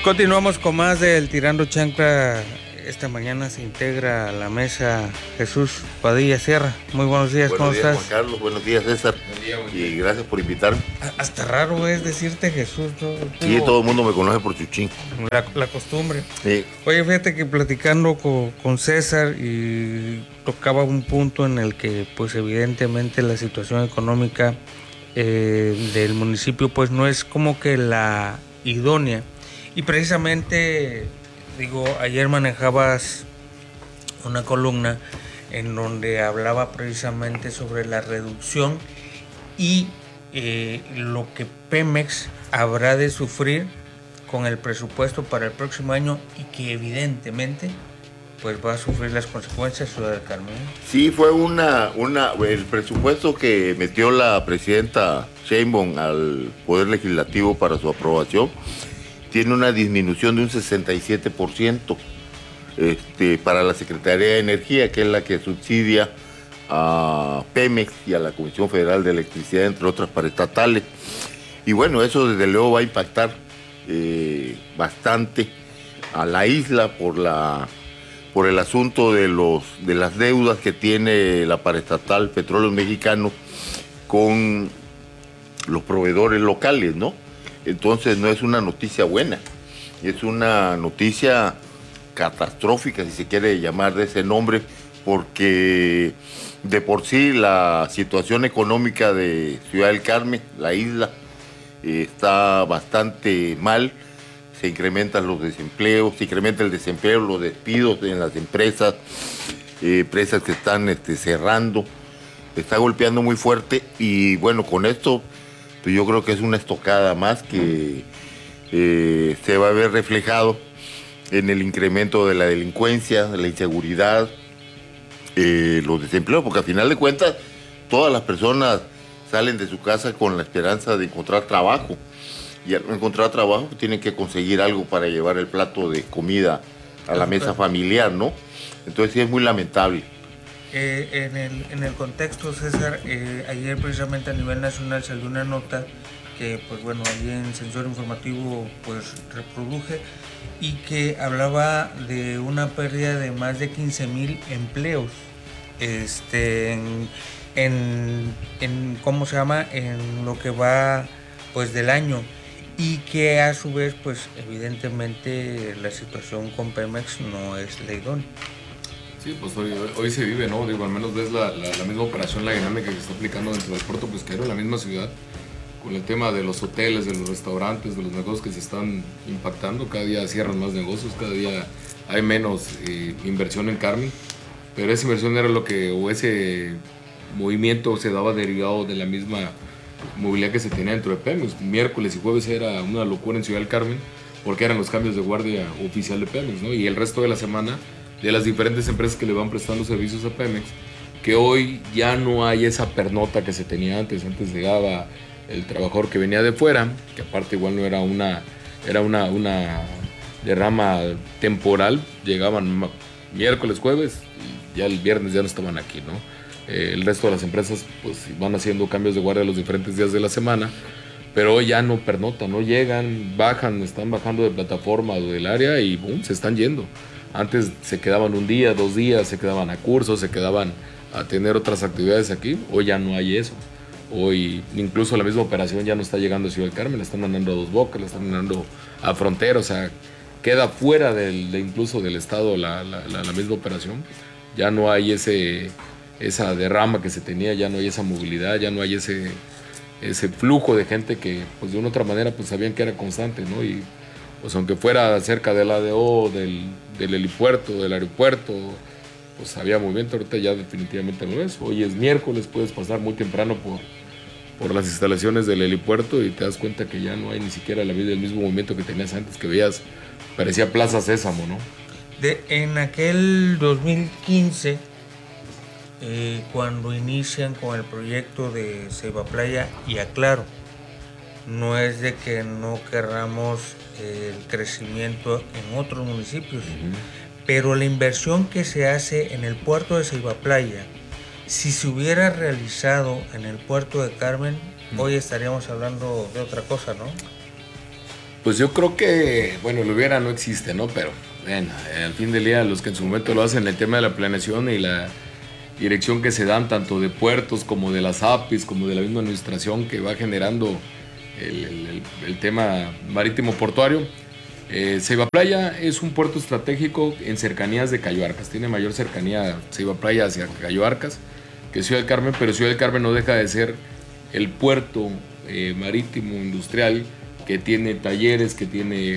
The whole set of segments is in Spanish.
Continuamos con más del Tirando Chancla. Esta mañana se integra a la mesa Jesús Padilla Sierra. Muy buenos días, ¿cómo estás? Buenos días, Juan Carlos. Buenos días, César. Buen día. Y gracias por invitarme. Hasta raro es decirte Jesús, ¿no? Sí, todo el mundo me conoce por Chuchín. La costumbre. Sí. Oye, fíjate que platicando con César y tocaba un punto en el que pues evidentemente la situación económica del municipio pues no es como que la idónea. Y precisamente, ayer manejabas una columna en donde hablaba precisamente sobre la reducción y lo que Pemex habrá de sufrir con el presupuesto para el próximo año y que evidentemente pues va a sufrir las consecuencias Ciudad del Carmen. Sí, fue el presupuesto que metió la presidenta Sheinbaum al Poder Legislativo para su aprobación. Tiene una disminución de un 67% para la Secretaría de Energía, que es la que subsidia a Pemex y a la Comisión Federal de Electricidad, entre otras paraestatales. Y bueno, eso desde luego va a impactar bastante a la isla por el asunto de las deudas que tiene la paraestatal Petróleos Mexicanos con los proveedores locales, ¿no? Entonces no es una noticia buena, es una noticia catastrófica, si se quiere llamar de ese nombre, porque de por sí la situación económica de Ciudad del Carmen, la isla, está bastante mal. Se incrementan los desempleos, se incrementa el desempleo, los despidos en las empresas que están cerrando, está golpeando muy fuerte y bueno, con esto pues yo creo que es una estocada más que se va a ver reflejado en el incremento de la delincuencia, de la inseguridad, los desempleos, porque al final de cuentas todas las personas salen de su casa con la esperanza de encontrar trabajo y al no encontrar trabajo tienen que conseguir algo para llevar el plato de comida a la mesa familiar, ¿no? Entonces sí es muy lamentable. En el contexto, César, ayer precisamente a nivel nacional salió una nota que, pues bueno, ahí en Sensor Informativo pues reproduje y que hablaba de una pérdida de más de 15,000 empleos en ¿cómo se llama? En lo que va pues del año y que a su vez pues evidentemente la situación con Pemex no es la idónea. Sí, pues hoy se vive, ¿no? Al menos ves la misma operación, la dinámica que se está aplicando dentro del puerto pesquero, en la misma ciudad, con el tema de los hoteles, de los restaurantes, de los negocios que se están impactando. Cada día cierran más negocios, cada día hay menos inversión en Carmen, pero esa inversión era ese movimiento se daba derivado de la misma movilidad que se tenía dentro de Pemex. Miércoles y jueves era una locura en Ciudad del Carmen, porque eran los cambios de guardia oficial de Pemex, ¿no? Y el resto de la semana de las diferentes empresas que le van prestando servicios a Pemex, que hoy ya no hay esa pernota que se tenía antes. Antes llegaba el trabajador que venía de fuera, que aparte igual no era una derrama temporal, llegaban miércoles, jueves, y ya el viernes ya no estaban aquí, ¿no? El resto de las empresas pues van haciendo cambios de guardia los diferentes días de la semana, pero hoy ya no pernotan, no llegan, están bajando de plataforma o del área y boom, se están yendo. Antes se quedaban un día, 2 días, se quedaban a cursos, se quedaban a tener otras actividades aquí. Hoy ya no hay eso. Hoy incluso la misma operación ya no está llegando a Ciudad del Carmen, la están mandando a Dos Bocas, la están mandando a Frontera, o sea, queda fuera incluso del estado la misma operación. Ya no hay esa derrama que se tenía, ya no hay esa movilidad, ya no hay ese flujo de gente que pues de una u otra manera pues sabían que era constante, ¿no? Y pues aunque fuera cerca del ADO, del helipuerto, del aeropuerto, pues había movimiento. Ahorita ya definitivamente no es. Hoy es miércoles, puedes pasar muy temprano por las instalaciones del helipuerto y te das cuenta que ya no hay ni siquiera el mismo movimiento que tenías antes, que veías, parecía Plaza Sésamo, ¿no? En aquel 2015, cuando inician con el proyecto de Ceiba Playa, y aclaro, no es de que no querramos el crecimiento en otros municipios, pero la inversión que se hace en el puerto de Ceiba Playa, si se hubiera realizado en el puerto de Carmen, hoy estaríamos hablando de otra cosa, ¿no? Pues yo creo que, bueno, lo hubiera no existe, ¿no? Pero, bueno, al fin del día, los que en su momento lo hacen, el tema de la planeación y la dirección que se dan, tanto de puertos como de las APIs, como de la misma administración que va generando el tema marítimo portuario. Ceiba Playa es un puerto estratégico en cercanías de Cayo Arcas. Tiene mayor cercanía Ceiba Playa hacia Cayo Arcas que Ciudad del Carmen, pero Ciudad del Carmen no deja de ser el puerto marítimo industrial que tiene talleres, que tiene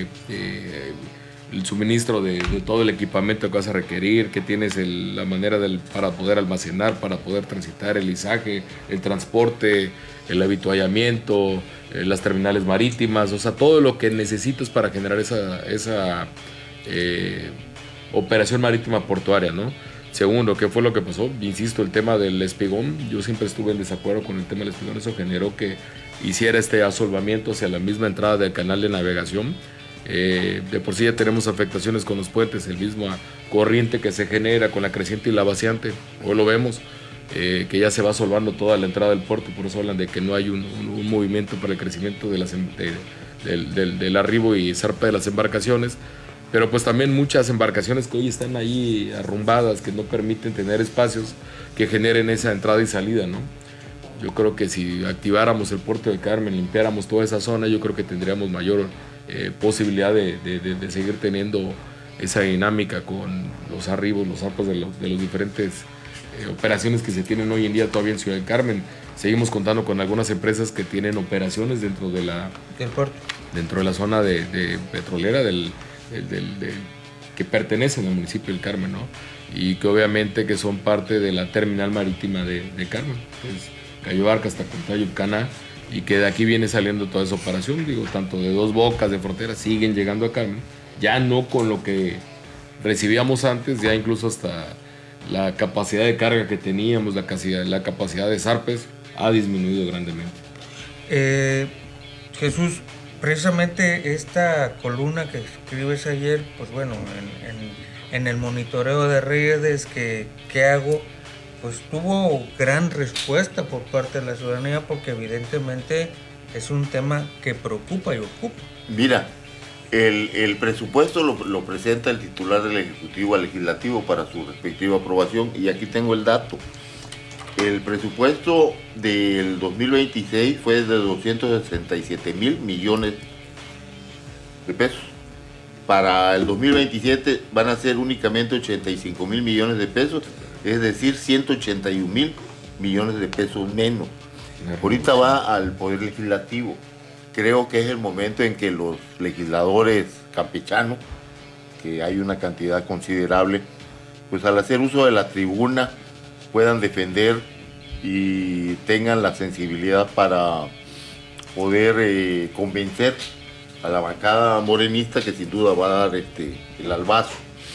el suministro de todo el equipamiento que vas a requerir, que tienes la manera para poder almacenar, para poder transitar, el izaje, el transporte, el avituallamiento, las terminales marítimas, o sea, todo lo que necesitas para generar esa operación marítima portuaria, ¿no? Segundo, ¿qué fue lo que pasó? Insisto, el tema del espigón, yo siempre estuve en desacuerdo con el tema del espigón, eso generó que hiciera este asolvamiento hacia la misma entrada del canal de navegación. De por sí ya tenemos afectaciones con los puentes, el mismo corriente que se genera con la creciente y la vaciante, hoy lo vemos, que ya se va solvando toda la entrada del puerto, por eso hablan de que no hay un movimiento para el crecimiento del arribo y zarpa de las embarcaciones, pero pues también muchas embarcaciones que hoy están ahí arrumbadas, que no permiten tener espacios que generen esa entrada y salida, ¿no? Yo creo que si activáramos el puerto de Carmen, limpiáramos toda esa zona, yo creo que tendríamos mayor posibilidad de seguir teniendo esa dinámica con los arribos, los zarpos de los diferentes operaciones que se tienen hoy en día todavía en Ciudad del Carmen. Seguimos contando con algunas empresas que tienen operaciones dentro de del puerto, dentro de la zona de petrolera que pertenecen al municipio del Carmen, ¿no? Y que obviamente que son parte de la terminal marítima de Carmen, pues Cayo Arcas hasta Contayucana, y que de aquí viene saliendo toda esa operación, digo, tanto de Dos Bocas, de Frontera, siguen llegando a Carmen, ya no con lo que recibíamos antes, ya incluso hasta la capacidad de carga que teníamos, la capacidad de zarpes ha disminuido grandemente. Jesús, precisamente esta columna que escribes ayer, pues bueno, en el monitoreo de redes que hago, pues tuvo gran respuesta por parte de la ciudadanía, porque evidentemente es un tema que preocupa y ocupa. Mira, el presupuesto lo presenta el titular del Ejecutivo al Legislativo para su respectiva aprobación, y aquí tengo el dato. El presupuesto del 2026 fue de 267,000 millones de pesos. Para el 2027 van a ser únicamente 85,000 millones de pesos, es decir, 181,000 millones de pesos menos. Ahorita va al Poder Legislativo. Creo que es el momento en que los legisladores campechanos, que hay una cantidad considerable, pues al hacer uso de la tribuna puedan defender y tengan la sensibilidad para poder convencer a la bancada morenista, que sin duda va a dar el albazo.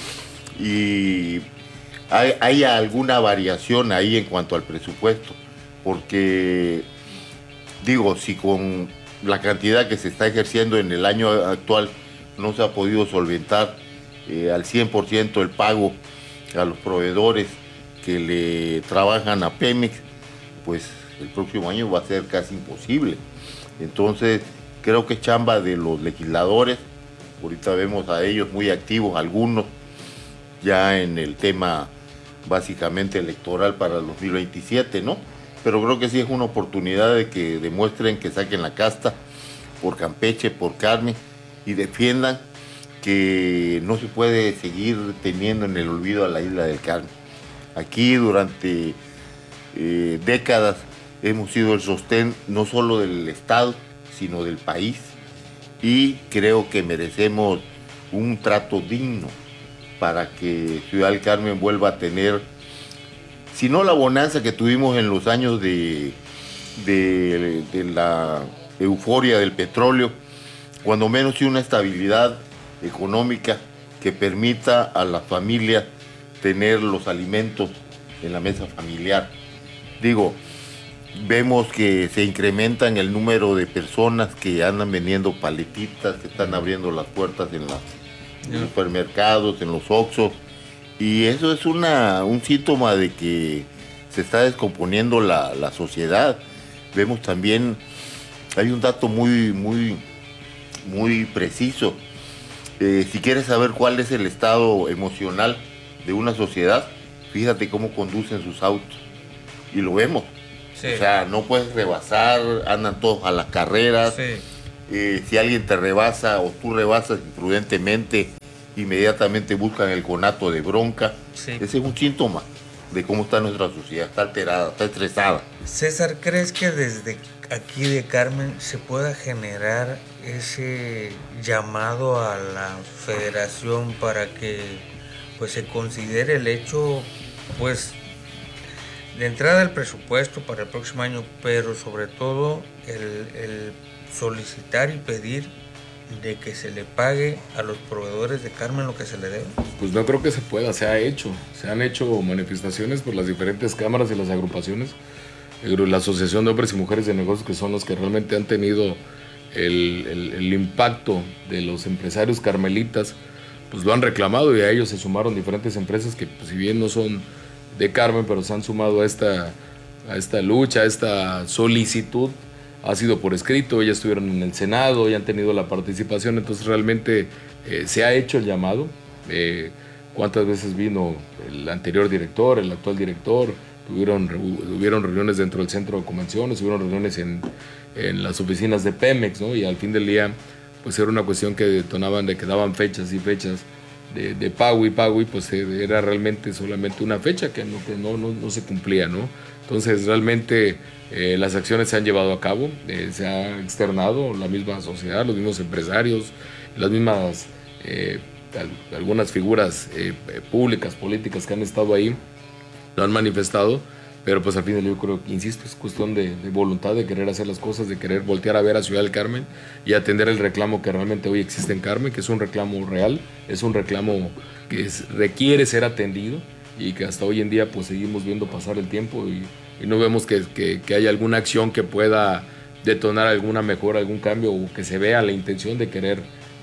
Y hay alguna variación ahí en cuanto al presupuesto, porque digo, si con la cantidad que se está ejerciendo en el año actual no se ha podido solventar al 100% el pago a los proveedores que le trabajan a Pemex, pues el próximo año va a ser casi imposible. Entonces creo que es chamba de los legisladores. Ahorita vemos a ellos muy activos, algunos ya en el tema básicamente electoral para el 2027, ¿no? Pero creo que sí es una oportunidad de que demuestren que saquen la casta por Campeche, por Carmen, y defiendan que no se puede seguir teniendo en el olvido a la isla del Carmen. Aquí durante décadas hemos sido el sostén no solo del Estado, sino del país, y creo que merecemos un trato digno para que Ciudad del Carmen vuelva a tener, si no la bonanza que tuvimos en los años de la euforia del petróleo, cuando menos sí una estabilidad económica que permita a las familias tener los alimentos en la mesa familiar. Digo, vemos que se incrementa en el número de personas que andan vendiendo paletitas, que están abriendo las puertas en los supermercados, en los Oxxos, y eso es un síntoma de que se está descomponiendo la sociedad. Vemos también, hay un dato muy muy preciso. Si quieres saber cuál es el estado emocional de una sociedad, fíjate cómo conducen sus autos. Y lo vemos. Sí. O sea, no puedes rebasar, andan todos a las carreras. Sí. Si alguien te rebasa o tú rebasas imprudentemente, inmediatamente buscan el conato de bronca. Sí. Ese es un síntoma de cómo está nuestra sociedad. Está alterada, está estresada. César, ¿crees que desde aquí de Carmen se pueda generar ese llamado a la federación para que pues se considere el hecho, pues, de entrada del presupuesto para el próximo año, pero sobre todo el solicitar y pedir de que se le pague a los proveedores de Carmen lo que se le debe? Pues no creo que se pueda, se han hecho manifestaciones por las diferentes cámaras y las agrupaciones, la Asociación de Hombres y Mujeres de Negocios, que son los que realmente han tenido el impacto de los empresarios carmelitas, pues lo han reclamado, y a ellos se sumaron diferentes empresas que, pues, si bien no son de Carmen, pero se han sumado a esta lucha, a esta solicitud. Ha sido por escrito, ellas estuvieron en el Senado y han tenido la participación, entonces realmente se ha hecho el llamado. ¿Cuántas veces vino el anterior director, el actual director? Hubieron reuniones dentro del centro de convenciones, hubieron reuniones en las oficinas de Pemex, ¿no? Y al fin del día, pues era una cuestión que detonaban de que daban fechas y fechas de pago y pago, y pues era realmente solamente una fecha que no se cumplía, ¿no? Entonces realmente las acciones se han llevado a cabo, se ha externado la misma sociedad, los mismos empresarios, las mismas algunas figuras públicas, políticas que han estado ahí, lo han manifestado, pero pues al final yo creo que, insisto, es cuestión de voluntad, de querer hacer las cosas, de querer voltear a ver a Ciudad del Carmen y atender el reclamo que realmente hoy existe en Carmen, que es un reclamo real, es un reclamo que requiere ser atendido, y que hasta hoy en día pues seguimos viendo pasar el tiempo y no vemos que haya alguna acción que pueda detonar alguna mejora, algún cambio, o que se vea la intención de querer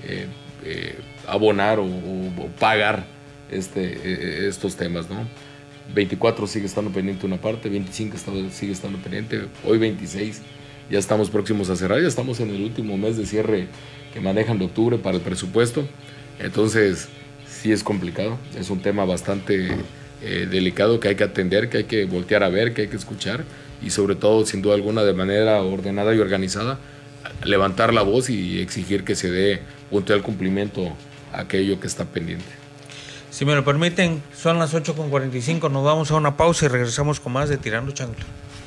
abonar o pagar estos temas, ¿no? 24 sigue estando pendiente una parte, 25 sigue estando pendiente, hoy 26 ya estamos próximos a cerrar, ya estamos en el último mes de cierre que manejan de octubre para el presupuesto, entonces sí es complicado, es un tema bastante delicado que hay que atender, que hay que voltear a ver, que hay que escuchar, y sobre todo, sin duda alguna, de manera ordenada y organizada, levantar la voz y exigir que se dé puntual cumplimiento a aquello que está pendiente. Si me lo permiten, son las 8:45, nos vamos a una pausa y regresamos con más de Tirando Chancla.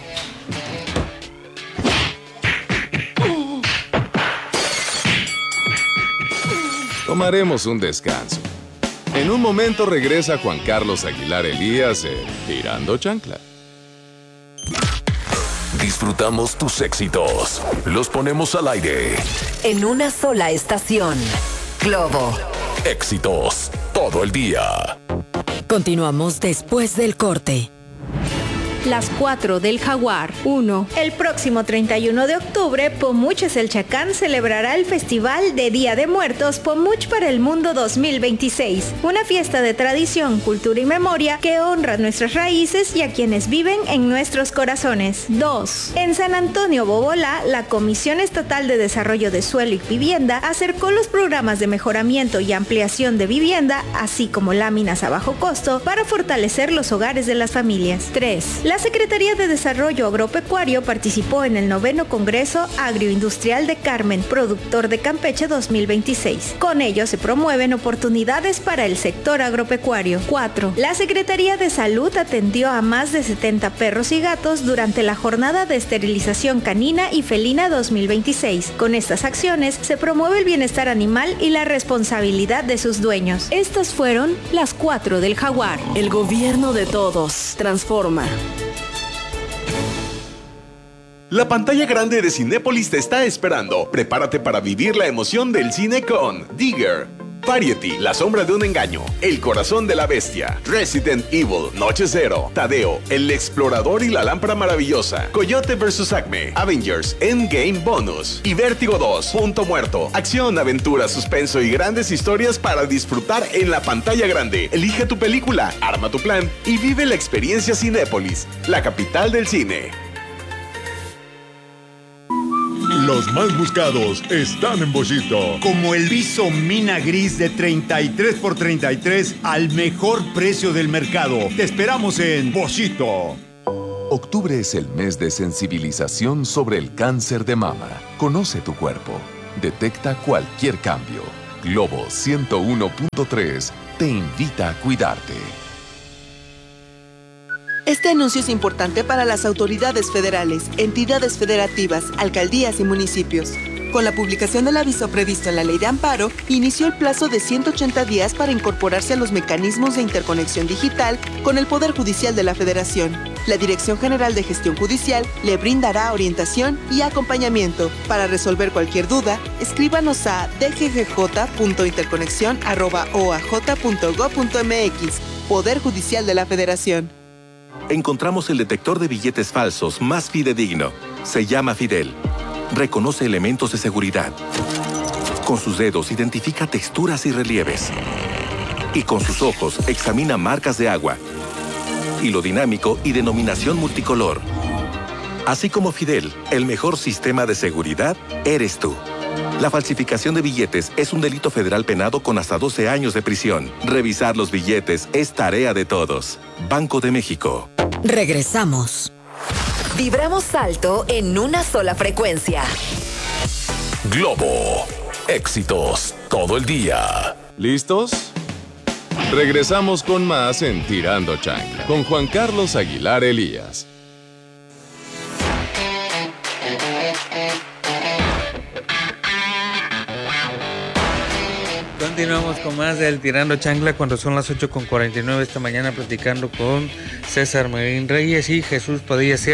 Tomaremos un descanso. En un momento regresa Juan Carlos Aguilar Elías en Tirando Chancla. Disfrutamos tus éxitos. Los ponemos al aire. En una sola estación. Globo. Éxitos todo el día. Continuamos después del corte. Las 4 del Jaguar. 1. El próximo 31 de octubre, Pomuch Eselchacán celebrará el Festival de Día de Muertos Pomuch para el Mundo 2026. Una fiesta de tradición, cultura y memoria que honra nuestras raíces y a quienes viven en nuestros corazones. 2. En San Antonio, Bobolá, la Comisión Estatal de Desarrollo de Suelo y Vivienda acercó los programas de mejoramiento y ampliación de vivienda, así como láminas a bajo costo, para fortalecer los hogares de las familias. 3. La Secretaría de Desarrollo Agropecuario participó en el 9º Congreso Agroindustrial de Carmen, Productor de Campeche 2026. Con ello se promueven oportunidades para el sector agropecuario. 4. La Secretaría de Salud atendió a más de 70 perros y gatos durante la jornada de esterilización canina y felina 2026. Con estas acciones se promueve el bienestar animal y la responsabilidad de sus dueños. Estas fueron las 4 del Jaguar. El gobierno de todos transforma. La pantalla grande de Cinépolis te está esperando. Prepárate para vivir la emoción del cine con Digger, Variety, La sombra de un engaño, El corazón de la bestia, Resident Evil, Noche Cero, Tadeo, El explorador y la lámpara maravillosa, Coyote vs. Acme, Avengers, Endgame Bonus y Vértigo 2, Punto Muerto. Acción, aventura, suspenso y grandes historias para disfrutar en la pantalla grande. Elige tu película, arma tu plan y vive la experiencia Cinépolis, la capital del cine. Los más buscados están en Boschito. Como el Viso Mina Gris de 33 por 33 al mejor precio del mercado. Te esperamos en Boschito. Octubre es el mes de sensibilización sobre el cáncer de mama. Conoce tu cuerpo. Detecta cualquier cambio. Globo 101.3 te invita a cuidarte. Este anuncio es importante para las autoridades federales, entidades federativas, alcaldías y municipios. Con la publicación del aviso previsto en la Ley de Amparo, inició el plazo de 180 días para incorporarse a los mecanismos de interconexión digital con el Poder Judicial de la Federación. La Dirección General de Gestión Judicial le brindará orientación y acompañamiento. Para resolver cualquier duda, escríbanos a dggj.interconexión@oaj.gov.mx. Poder Judicial de la Federación. Encontramos el detector de billetes falsos más fidedigno. Se llama Fidel. Reconoce elementos de seguridad. Con sus dedos identifica texturas y relieves. Y con sus ojos examina marcas de agua, hilo dinámico y denominación multicolor. Así como Fidel, el mejor sistema de seguridad eres tú. La falsificación de billetes es un delito federal penado con hasta 12 años de prisión. Revisar los billetes es tarea de todos. Banco de México. Regresamos. Vibramos alto en una sola frecuencia. Globo. Éxitos todo el día. ¿Listos? Regresamos con más en Tirando Chancla con Juan Carlos Aguilar Elías. Continuamos con más del Tirando Chancla cuando son las 8:49 esta mañana, platicando con César Marín Reyes y Jesús Padilla.